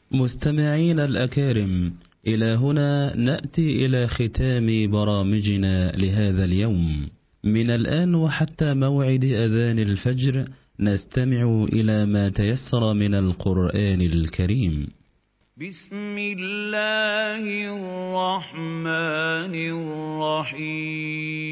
مستمعين الأكارم، إلى هنا نأتي إلى ختام برامجنا لهذا اليوم. من الآن وحتى موعد أذان الفجر نستمع إلى ما تيسر من القرآن الكريم. بسم الله الرحمن الرحيم.